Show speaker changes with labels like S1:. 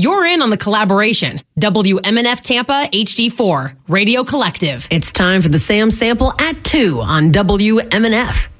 S1: You're in on the collaboration. WMNF Tampa HD4, Radio Collective.
S2: It's time for the Sam Sample at 2 on WMNF.